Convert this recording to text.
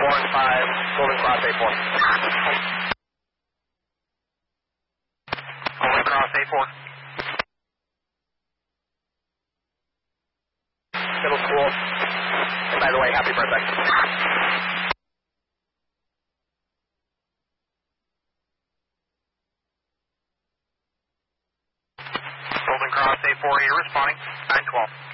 and 5, Golden Cross 8-4. Golden Cross 8-4. Middle school. And by the way, happy birthday. Golden Cross 8-4, you're responding. 9-12.